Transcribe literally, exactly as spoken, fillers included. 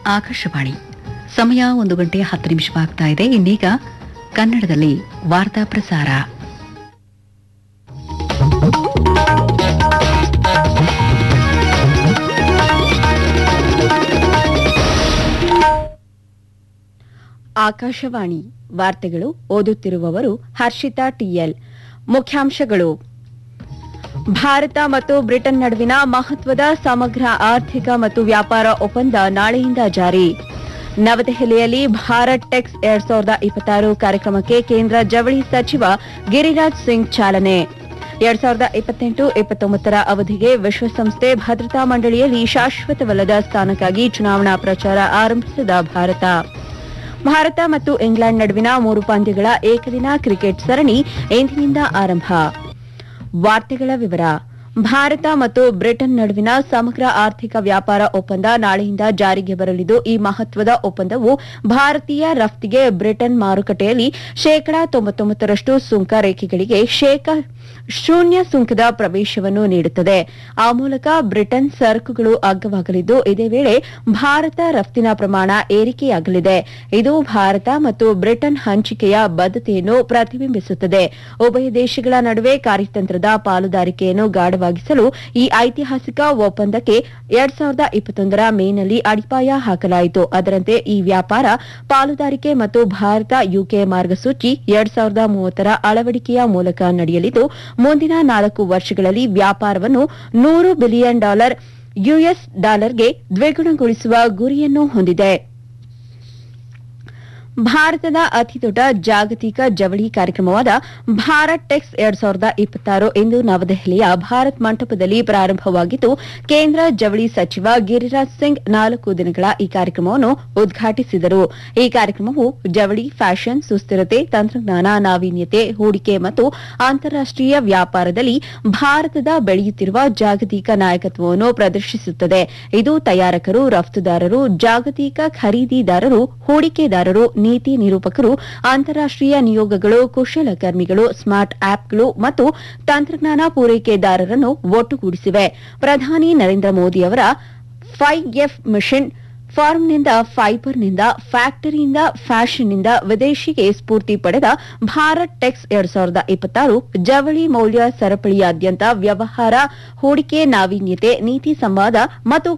ಆಕಾಶವಾಣಿ ಸಮಯ ಒಂದು ಗಂಟೆ ಹತ್ತು ನಿಮಿಷವಾಗ್ತಾ ಇದೆ. ಇನ್ನೀಗ ಕನ್ನಡದಲ್ಲಿ ವಾರ್ತಾ ಪ್ರಸಾರ. ಆಕಾಶವಾಣಿ ವಾರ್ತೆಗಳು ಓದುತ್ತಿರುವವರು ಹರ್ಷಿತಾ ಟಿಎಲ್. ಮುಖ್ಯಾಂಶಗಳು: ಭಾರತ ಮತ್ತು ಬ್ರಿಟನ್ ನಡುವಿನ ಮಹತ್ವದ ಸಮಗ್ರ ಆರ್ಥಿಕ ಮತ್ತು ವ್ಯಾಪಾರ ಒಪ್ಪಂದ ನಾಳೆಯಿಂದ ಜಾರಿ. ನವದೆಹಲಿಯಲ್ಲಿ ಭಾರತ್ ಟೆಕ್ಸ್ ಎರಡ್ ಸಾವಿರದ ಇಪ್ಪತ್ತಾರು ಕಾರ್ಯಕ್ರಮಕ್ಕೆ ಕೇಂದ್ರ ಜವಳಿ ಸಚಿವ ಗಿರಿರಾಜ್ ಸಿಂಗ್ ಚಾಲನೆ. ಎರಡ್ ಸಾವಿರದ ಇಪ್ಪತ್ತೆಂಟು ಇಪ್ಪತ್ತೊಂಬತ್ತರ ಅವಧಿಗೆ ವಿಶ್ವಸಂಸ್ಥೆ ಭದ್ರತಾ ಮಂಡಳಿಯಲ್ಲಿ ಶಾಶ್ವತವಲ್ಲದ ಸ್ಥಾನಕ್ಕಾಗಿ ಚುನಾವಣಾ ಪ್ರಚಾರ ಆರಂಭಿಸಿದ ಭಾರತ. ಭಾರತ ಮತ್ತು ಇಂಗ್ಲೆಂಡ್ ನಡುವಿನ ಮೂರು ಪಂದ್ಯಗಳ ಏಕದಿನ ಕ್ರಿಕೆಟ್ ಸರಣಿ ಇಂದಿನಿಂದ ಆರಂಭ. ವಾರ್ತೆಗಳ ವಿವರ. ಭಾರತ ಮತ್ತು ಬ್ರಿಟನ್ ನಡುವಿನ ಸಮಗ್ರ ಆರ್ಥಿಕ ವ್ಯಾಪಾರ ಒಪ್ಪಂದ ನಾಳೆಯಿಂದ ಜಾರಿಗೆ ಬರಲಿದ್ದು, ಈ ಮಹತ್ವದ ಒಪ್ಪಂದವು ಭಾರತೀಯ ರಫ್ತಿಗೆ ಬ್ರಿಟನ್ ಮಾರುಕಟ್ಟೆಯಲ್ಲಿ ಶೇಕಡಾ ತೊಂಬತ್ತೊಂಬತ್ತರಷ್ಟು ಸುಂಕ ರೇಖೆಗಳಿಗೆ ಶೂನ್ಯ ಸುಂಕದ ಪ್ರವೇಶವನ್ನು ನೀಡುತ್ತದೆ. ಆ ಮೂಲಕ ಬ್ರಿಟನ್ ಸರಕುಗಳು ಅಗ್ಗವಾಗಲಿದ್ದು, ಇದೇ ವೇಳೆ ಭಾರತ ರಫ್ತಿನ ಪ್ರಮಾಣ ಏರಿಕೆಯಾಗಲಿದೆ. ಇದು ಭಾರತ ಮತ್ತು ಬ್ರಿಟನ್ ಹಂಚಿಕೆಯ ಬದ್ಧತೆಯನ್ನು ಪ್ರತಿಬಿಂಬಿಸುತ್ತದೆ. ಉಭಯ ದೇಶಗಳ ನಡುವೆ ಕಾರ್ಯತಂತ್ರದ ಪಾಲುದಾರಿಕೆಯನ್ನು ಗಾಢವಾಗಿಸಲು ಈ ಐತಿಹಾಸಿಕ ಒಪ್ಪಂದಕ್ಕೆ ಎರಡ್ ಸಾವಿರದ ಇಪ್ಪತ್ತೊಂದರ ಮೇನಲ್ಲಿ ಅಡಿಪಾಯ ಹಾಕಲಾಯಿತು. ಅದರಂತೆ ಈ ವ್ಯಾಪಾರ ಪಾಲುದಾರಿಕೆ ಮತ್ತು ಭಾರತ ಯುಕೆ ಮಾರ್ಗಸೂಚಿ ಎರಡ್ ಸಾವಿರದ ಮೂವತ್ತರ ಅಳವಡಿಕೆಯ ಮೂಲಕ ನಡೆಯಲಿದ್ದು, ಮುಂದಿನ ನಾಲ್ಕು ವರ್ಷಗಳಲ್ಲಿ ವ್ಯಾಪಾರವನ್ನು ನೂರು ಬಿಲಿಯನ್ ಡಾಲರ್ ಯುಎಸ್ ಡಾಲರ್ಗೆ ದ್ವಿಗುಣಗೊಳಿಸುವ ಗುರಿಯನ್ನು ಹೊಂದಿದೆ. ಭಾರತದ ಅತಿದೊಡ್ಡ ಜಾಗತಿಕ ಜವಳಿ ಕಾರ್ಯಕ್ರಮವಾದ ಭಾರತ್ ಟೆಕ್ಸ್ ಎರಡ್ ಸಾವಿರದ ಇಪ್ಪತ್ತಾರು ಇಂದು ನವದೆಹಲಿಯ ಭಾರತ್ ಮಂಟಪದಲ್ಲಿ ಪ್ರಾರಂಭವಾಗಿದ್ದು, ಕೇಂದ್ರ ಜವಳಿ ಸಚಿವ ಗಿರಿರಾಜ್ ಸಿಂಗ್ ನಾಲ್ಕು ದಿನಗಳ ಈ ಕಾರ್ಯಕ್ರಮವನ್ನು ಉದ್ಘಾಟಿಸಿದರು. ಈ ಕಾರ್ಯಕ್ರಮವು ಜವಳಿ, ಫ್ಯಾಷನ್, ಸುಸ್ಥಿರತೆ, ತಂತ್ರಜ್ಞಾನ, ನಾವೀನ್ಯತೆ, ಹೂಡಿಕೆ ಮತ್ತು ಅಂತಾರಾಷ್ಟೀಯ ವ್ಯಾಪಾರದಲ್ಲಿ ಭಾರತದ ಬೆಳೆಯುತ್ತಿರುವ ಜಾಗತಿಕ ನಾಯಕತ್ವವನ್ನು ಪ್ರದರ್ಶಿಸುತ್ತದೆ. ಇದು ತಯಾರಕರು, ರಫ್ತುದಾರರು, ಜಾಗತಿಕ ಖರೀದಿದಾರರು, ಹೂಡಿಕೆದಾರರು, ನೀತಿ ನಿರೂಪಕರು, ಅಂತಾರಾಷ್ಟೀಯ ನಿಯೋಗಗಳು, ಕುಶಲಕರ್ಮಿಗಳು, ಸ್ಮಾರ್ಟ್ ಆಪ್ಗಳು ಮತ್ತು ತಂತ್ರಜ್ಞಾನ ಪೂರೈಕೆದಾರರನ್ನು ಒಟ್ಟುಗೂಡಿಸಿವೆ. ಪ್ರಧಾನಿ ನರೇಂದ್ರ ಮೋದಿ ಅವರ ಫೈವ್ ಎಫ್ ಮಿಷನ್ ಫಾರ್ಮ್ನಿಂದ ಫೈಬರ್ನಿಂದ ಫ್ಯಾಕ್ಟರಿಯಿಂದ ಫ್ಯಾಷನ್ನಿಂದ ವಿದೇಶಿಗೆ ಸ್ಫೂರ್ತಿ ಪಡೆದ ಭಾರತ್ ಟೆಕ್ಸ್ ಎರಡ್ ಸಾವಿರದ ಇಪ್ಪತ್ತಾರು ಜವಳಿ ಮೌಲ್ಯ ಸರಪಳಿಯಾದ್ಯಂತ ವ್ಯವಹಾರ, ಹೂಡಿಕೆ, ನಾವೀನ್ಯತೆ, ನೀತಿ ಸಂವಾದ ಮತ್ತು